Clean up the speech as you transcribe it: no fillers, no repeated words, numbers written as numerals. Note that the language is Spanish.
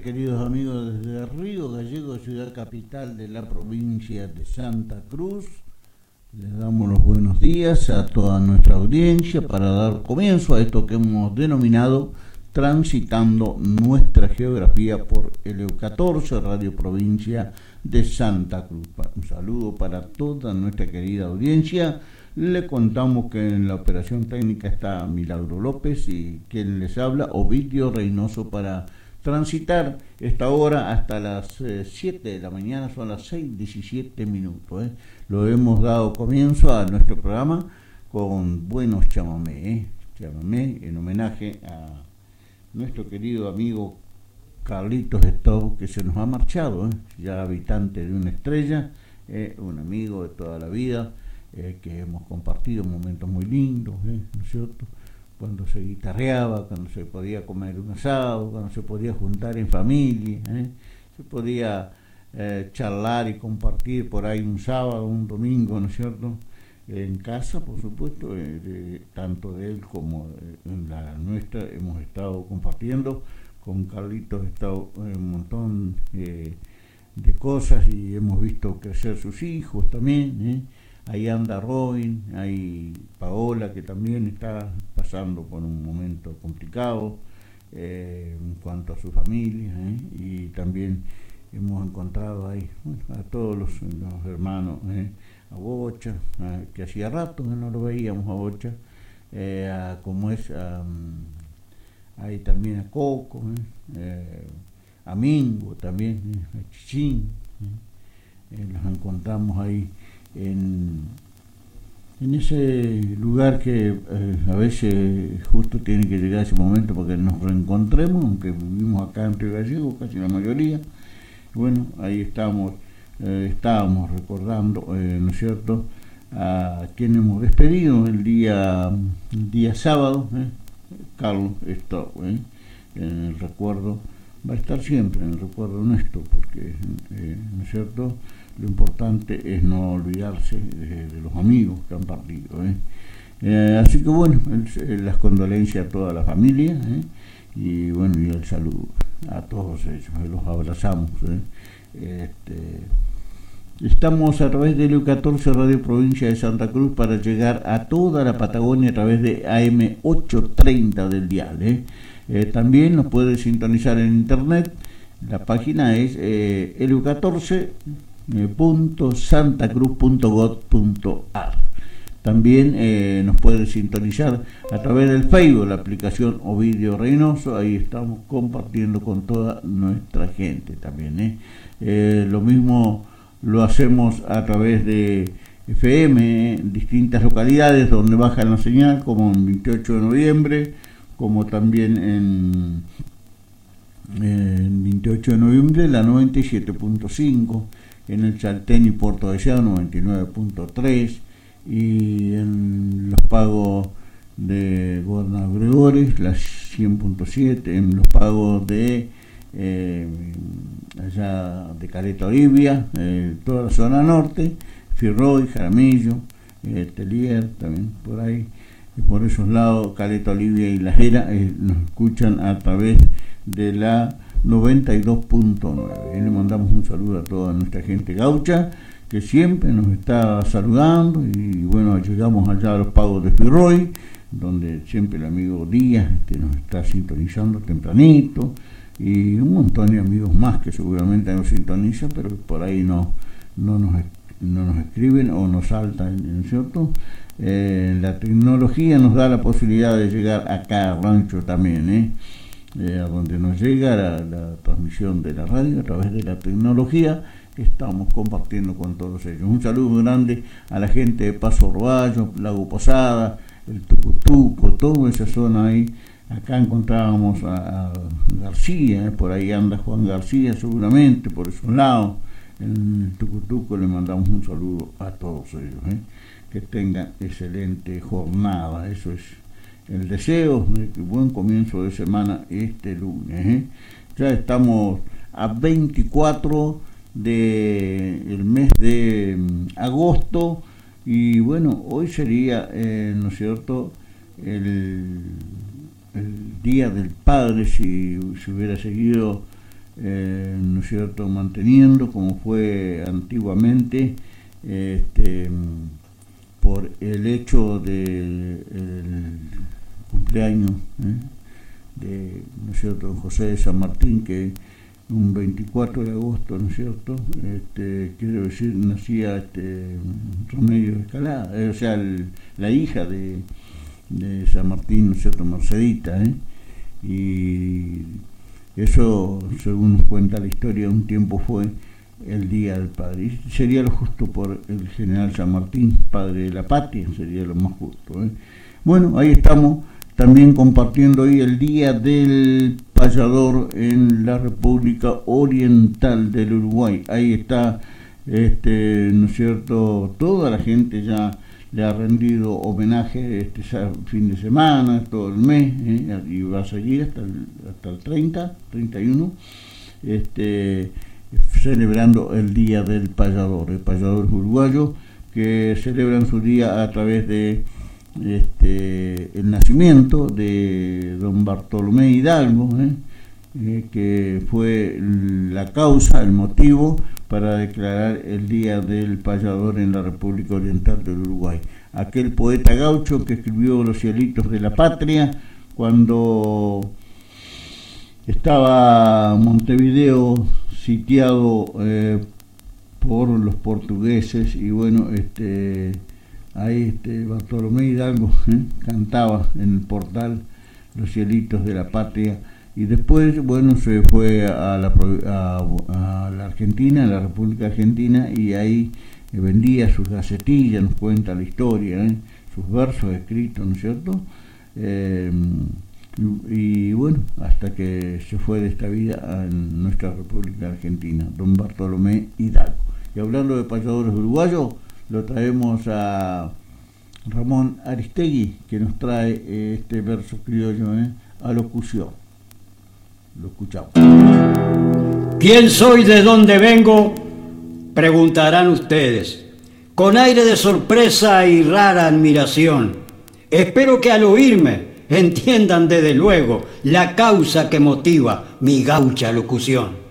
queridos amigos, desde Río Gallegos, ciudad capital de la provincia de Santa Cruz. Les damos los buenos días a toda nuestra audiencia para dar comienzo a esto que hemos denominado Transitando nuestra geografía por el EU14, Radio Provincia de Santa Cruz. Un saludo para toda nuestra querida audiencia. Le contamos que en la operación técnica está Milagro López y quien les habla, Ovidio Reynoso, para transitar esta hora hasta las 7 de la mañana, son las 6:17. Lo hemos dado comienzo a nuestro programa con buenos chamamé, chamamé en homenaje a nuestro querido amigo Carlitos Stowe, que se nos ha marchado, ya habitante de una estrella, un amigo de toda la vida, que hemos compartido momentos muy lindos, ¿no es cierto? Cuando se guitarreaba, cuando se podía comer un asado, cuando se podía juntar en familia, se podía charlar y compartir por ahí un sábado, un domingo, ¿no es cierto? En casa, por supuesto, tanto de él como en la nuestra, hemos estado compartiendo con Carlitos, un montón de cosas y hemos visto crecer sus hijos también, Ahí anda Robin, hay Paola, que también está pasando por un momento complicado en cuanto a su familia, y también hemos encontrado ahí a todos los hermanos, a Bocha, que hacía rato que no lo veíamos a Bocha, como es, ahí también a Coco, a Mingo también, a Chichín, los encontramos ahí en ese lugar que a veces justo tiene que llegar ese momento para que nos reencontremos, aunque vivimos acá en Río Gallegos, casi la mayoría. Bueno, ahí estábamos recordando, ¿no es cierto?, a quien hemos despedido el día sábado, Carlos Stowe, en el recuerdo, va a estar siempre en el recuerdo nuestro, porque, ¿no es cierto?, lo importante es no olvidarse de los amigos que han partido, así que bueno, las condolencias a toda la familia, y bueno, y el saludo a todos ellos, los abrazamos, Estamos a través del EU14 Radio Provincia de Santa Cruz para llegar a toda la Patagonia a través de AM 830 del dial, también nos puede sintonizar en internet. La página es eu14.santacruz.gov.ar. También nos puede sintonizar a través del Facebook, la aplicación Ovidio Reynoso. Ahí estamos compartiendo con toda nuestra gente también, lo mismo lo hacemos a través de FM en distintas localidades donde baja la señal, como en 28 de noviembre, como también en 28 de noviembre la 97.5, en el Chaltén y Puerto Deseado 99.3, y en los pagos de Gobernadores la 100.7, en los pagos de allá de Caleta Olivia, toda la zona norte, Firroy, Jaramillo, Telier, también por ahí, y por esos lados, Caleta Olivia y La Jera, nos escuchan a través de la 92.9. Le mandamos un saludo a toda nuestra gente gaucha que siempre nos está saludando, y bueno, llegamos allá a los pagos de Firroy, donde siempre el amigo Díaz nos está sintonizando tempranito, y un montón de amigos más que seguramente nos sintonizan, pero por ahí no nos escriben o nos saltan, ¿no es cierto? La tecnología nos da la posibilidad de llegar acá a Rancho también, a donde nos llega la transmisión de la radio a través de la tecnología que estamos compartiendo con todos ellos. Un saludo grande a la gente de Paso Roballo, Lago Posada, el Tucutuco, toda esa zona ahí. Acá encontrábamos a García, por ahí anda Juan García seguramente, por esos lados. En el Tucutuco le mandamos un saludo a todos ellos, que tengan excelente jornada, eso es el deseo de buen comienzo de semana este lunes. Ya estamos a 24 del mes de agosto, y bueno, hoy sería, ¿no es cierto?, el Día del Padre, si hubiera seguido ¿no es cierto?, manteniendo como fue antiguamente, por el hecho del cumpleaños de, ¿no es cierto?, José de San Martín, que un 24 de agosto, ¿no es cierto?, quiero decir, nacía Remedio de Escalada, o sea, la hija de San Martín, ¿no es cierto?, Mercedita, y eso, según cuenta la historia, un tiempo fue el Día del Padre, y sería lo justo por el general San Martín, padre de la patria, sería lo más justo. Bueno, ahí estamos también compartiendo hoy el Día del Payador en la República Oriental del Uruguay. Ahí está, ¿no es cierto?, toda la gente ya le ha rendido homenaje este fin de semana, todo el mes, y va a seguir hasta el 31, celebrando el Día del Payador, el payador uruguayo, que celebran su día a través de el nacimiento de don Bartolomé Hidalgo, que fue la causa, el motivo para declarar el Día del Payador en la República Oriental del Uruguay. Aquel poeta gaucho que escribió Los cielitos de la patria cuando estaba Montevideo sitiado por los portugueses, y bueno, ahí Bartolomé Hidalgo cantaba en el portal Los cielitos de la patria, y después, bueno, se fue a la Argentina, a la República Argentina, y ahí vendía sus gacetillas, nos cuenta la historia, sus versos escritos, ¿no es cierto?, y bueno, hasta que se fue de esta vida en nuestra República Argentina, don Bartolomé Hidalgo. Y hablando de payadores uruguayos, lo traemos a Ramón Aristegui, que nos trae este verso criollo, a locución. Lo escuchamos. ¿Quién soy, de dónde vengo?, preguntarán ustedes, con aire de sorpresa y rara admiración. Espero que al oírme entiendan desde luego la causa que motiva mi gaucha locución.